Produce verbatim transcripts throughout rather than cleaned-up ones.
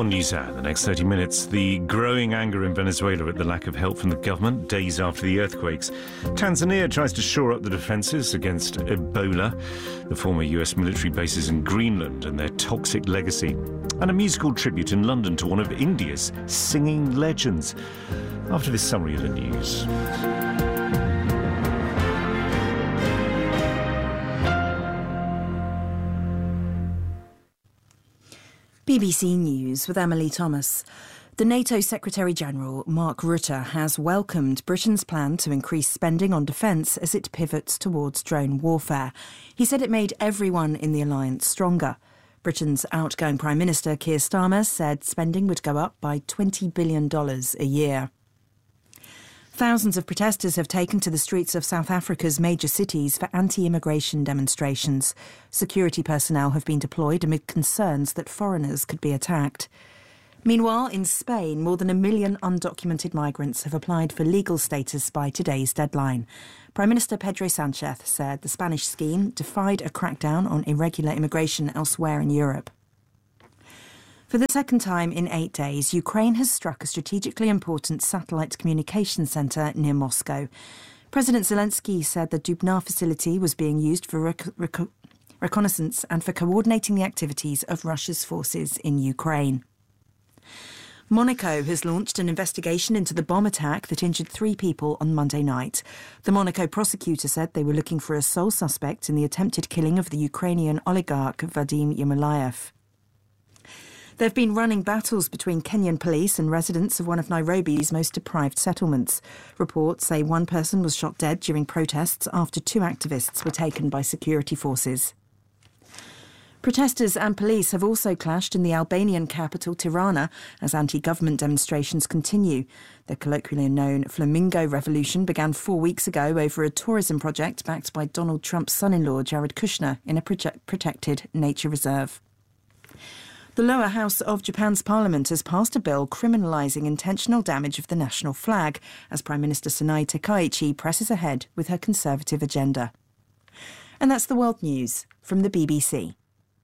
On NewsHour, in the next thirty minutes, the growing anger in Venezuela at the lack of help from the government days after the earthquakes. Tanzania tries to shore up the defences against Ebola, the former U S military bases in Greenland and their toxic legacy, and a musical tribute in London to one of India's singing legends. After this summary of the news. B B C News with Emily Thomas. The NATO Secretary-General, Mark Rutte, has welcomed Britain's plan to increase spending on defence as it pivots towards drone warfare. He said it made everyone in the alliance stronger. Britain's outgoing Prime Minister, Keir Starmer, said spending would go up by twenty billion dollars a year. Thousands of protesters have taken to the streets of South Africa's major cities for anti-immigration demonstrations. Security personnel have been deployed amid concerns that foreigners could be attacked. Meanwhile, in Spain, more than a million undocumented migrants have applied for legal status by today's deadline. Prime Minister Pedro Sanchez said the Spanish scheme defied a crackdown on irregular immigration elsewhere in Europe. For the second time in eight days, Ukraine has struck a strategically important satellite communication centre near Moscow. President Zelensky said the Dubna facility was being used for rec- rec- reconnaissance and for coordinating the activities of Russia's forces in Ukraine. Monaco has launched an investigation into the bomb attack that injured three people on Monday night. The Monaco prosecutor said they were looking for a sole suspect in the attempted killing of the Ukrainian oligarch Vadim Yermolayev. There have been running battles between Kenyan police and residents of one of Nairobi's most deprived settlements. Reports say one person was shot dead during protests after two activists were taken by security forces. Protesters and police have also clashed in the Albanian capital Tirana as anti-government demonstrations continue. The colloquially known Flamingo Revolution began four weeks ago over a tourism project backed by Donald Trump's son-in-law Jared Kushner in a project- protected nature reserve. The lower house of Japan's parliament has passed a bill criminalising intentional damage of the national flag as Prime Minister Sanae Takaichi presses ahead with her conservative agenda. And that's the world news from the B B C.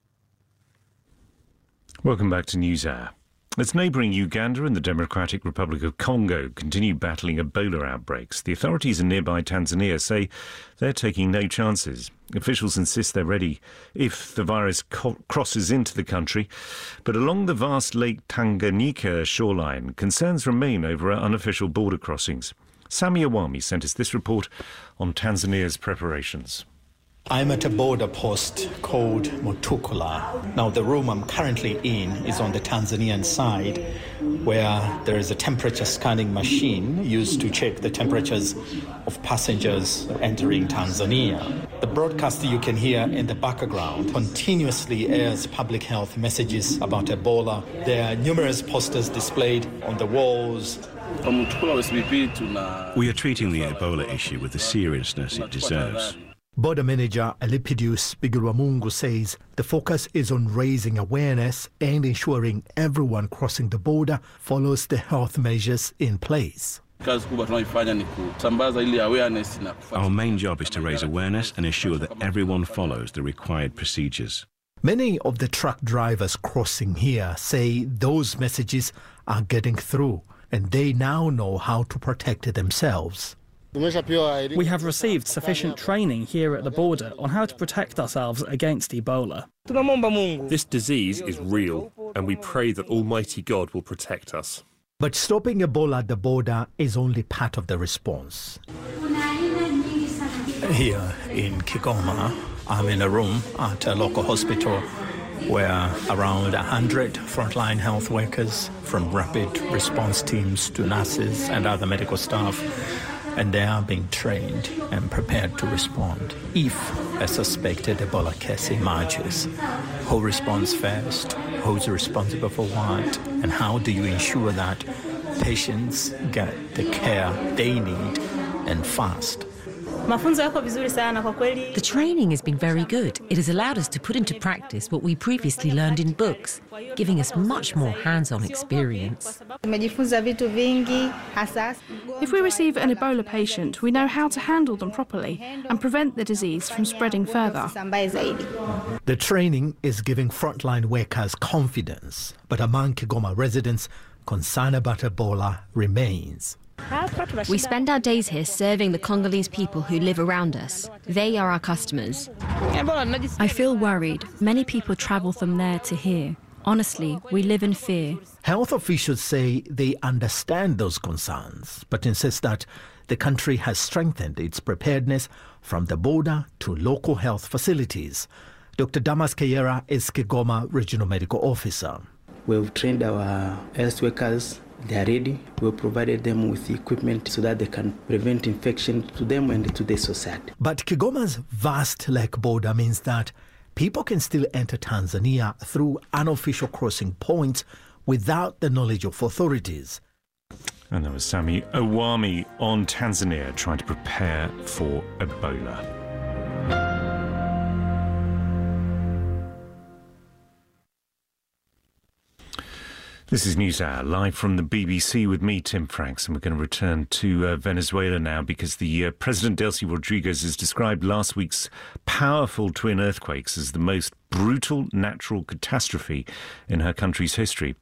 Welcome back to NewsHour. As neighbouring Uganda and the Democratic Republic of Congo continue battling Ebola outbreaks, the authorities in nearby Tanzania say they're taking no chances. Officials insist they're ready if the virus co- crosses into the country. But along the vast Lake Tanganyika shoreline, concerns remain over our unofficial border crossings. Sami Awami sent us this report on Tanzania's preparations. I'm at a border post called Mutukula. Now, the room I'm currently in is on the Tanzanian side, where there is a temperature scanning machine used to check the temperatures of passengers entering Tanzania. The broadcast you can hear in the background continuously airs public health messages about Ebola. There are numerous posters displayed on the walls. We are treating the Ebola issue with the seriousness it deserves. Border Manager Elipidius Bigirwamungu says the focus is on raising awareness and ensuring everyone crossing the border follows the health measures in place. Our main job is to raise awareness and ensure that everyone follows the required procedures. Many of the truck drivers crossing here say those messages are getting through and they now know how to protect themselves. We have received sufficient training here at the border on how to protect ourselves against Ebola. This disease is real, and we pray that Almighty God will protect us. But stopping Ebola at the border is only part of the response. Here in Kigoma, I'm in a room at a local hospital where around one hundred frontline health workers, from rapid response teams to nurses and other medical staff, and they are being trained and prepared to respond if a suspected Ebola case emerges. Who responds first? Who's responsible for what? And how do you ensure that patients get the care they need and fast? The training has been very good. It has allowed us to put into practice what we previously learned in books, giving us much more hands-on experience. If we receive an Ebola patient, we know how to handle them properly and prevent the disease from spreading further. The training is giving frontline workers confidence, but among Kigoma residents, concern about Ebola remains. We spend our days here serving the Congolese people who live around us. They are our customers. I feel worried. Many people travel from there to here. Honestly, we live in fear. Health officials say they understand those concerns, but insist that the country has strengthened its preparedness from the border to local health facilities. Doctor Damas Kayera is Kigoma Regional Medical Officer. We've trained our health workers. They are ready. We've provided them with equipment so that they can prevent infection to them and to the society. But Kigoma's vast lake border means that people can still enter Tanzania through unofficial crossing points without the knowledge of authorities. And there was Sami Owami on Tanzania trying to prepare for Ebola. This is NewsHour, live from the B B C with me, Tim Franks, and we're going to return to uh, Venezuela now because the uh, President Delcy Rodriguez has described last week's powerful twin earthquakes as the most brutal natural catastrophe in her country's history.